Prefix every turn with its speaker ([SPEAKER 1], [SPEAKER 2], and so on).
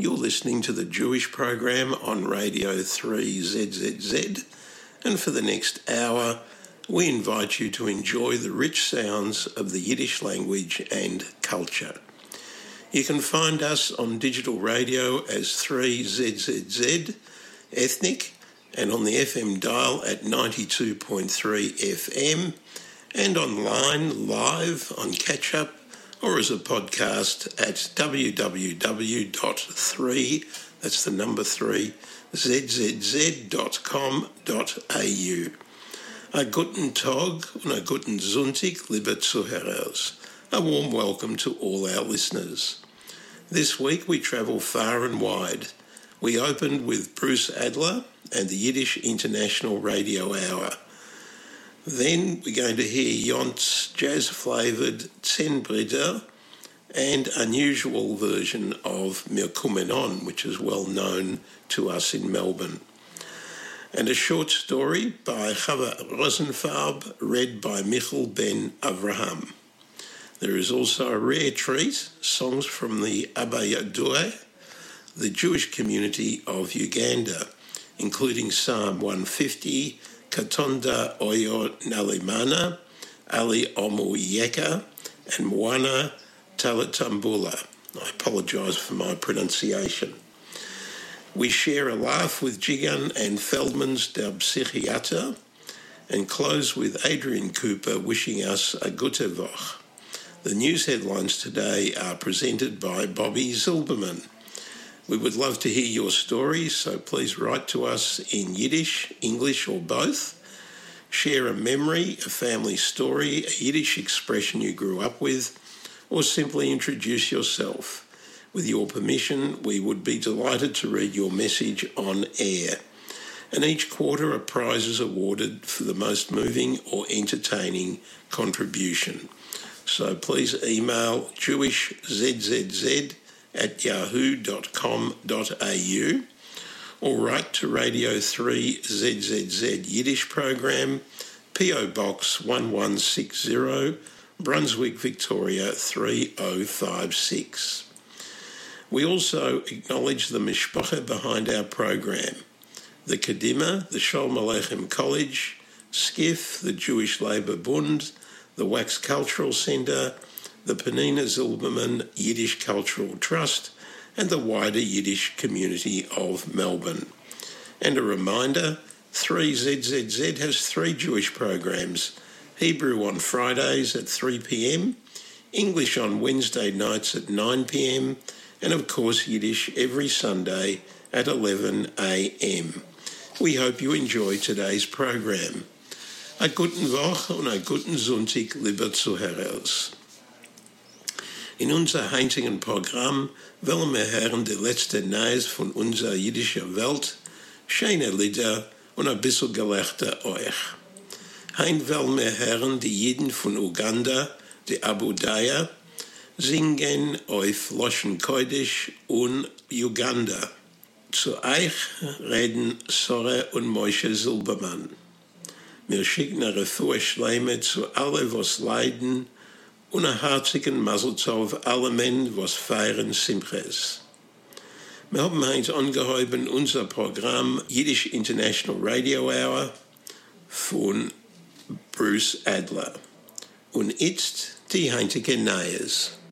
[SPEAKER 1] You're listening to the Jewish program on Radio 3ZZZ, and for the next hour, we invite you to enjoy the rich sounds of the Yiddish language and culture. You can find us on digital radio as 3ZZZ Ethnic and on the FM dial at 92.3 FM and online live on Catch-Up or as a podcast at www.3, that's the number 3, zzz.com.au. A guten Tag und a guten Sonntag, liebe Zuhörers. A warm welcome to all our listeners. This week we travel far and wide. We opened with Bruce Adler and the Yiddish International Radio Hour. Then we're going to hear Jont's jazz-flavoured Zehn Brüder and unusual version of Mir Kommen On, which is well known to us in Melbourne. And a short story by Chava Rosenfarb, read by Michal Ben Avraham. There is also a rare treat, songs from the Abba Yadua, the Jewish community of Uganda, including Psalm 150, Katonda Oyo Nalimana, Ali Omu Yeka, and Mwana Talatambula. I apologise for my pronunciation. We share a laugh with Jigan and Feldman's Der Psychiater and close with Adrian Cooper wishing us a gute Woche. The news headlines today are presented by Bobby Zilberman. We would love to hear your stories, so please write to us in Yiddish, English or both. Share a memory, a family story, a Yiddish expression you grew up with, or simply introduce yourself. With your permission, we would be delighted to read your message on air. And each quarter a prize is awarded for the most moving or entertaining contribution. So please email jewishzzz@yahoo.com.au or write to Radio 3 ZZZ Yiddish Program, PO Box 1160, Brunswick, Victoria 3056. We also acknowledge the mishpacha behind our program, the Kadima, the Sholem Aleichem College, SCIF, the Jewish Labour Bund, the Wax Cultural Centre, the Penina Zilberman Yiddish Cultural Trust, and the wider Yiddish community of Melbourne. And a reminder, 3ZZZ has 3 Jewish programs: Hebrew on Fridays at 3 p.m, English on Wednesday nights at 9 p.m, and of course Yiddish every Sunday at 11 a.m. We hope you enjoy today's program. A guten Woche und a guten Sonntag, liebe Zuhörers. In unser heutigen Programm wollen wir hören die letzte Neues von unserer jiddischen Welt, schöne Lieder und ein bisschen Gelächter euch. Heint wollen wir hören die Jiden von Uganda, die Abu Daya, singen auf Loshen Kodesh und Uganda. Zu euch reden Sore und Moshe Zilberman. Wir schicken eine Refuah Shleime zu allen, was leiden, und einen herzigen Mazel Tov alle Menschen, was feiern Simches. Wir haben heute angehäuben unser Programm Yiddish International Radio Hour von Bruce Adler. Und jetzt die heutige Neues.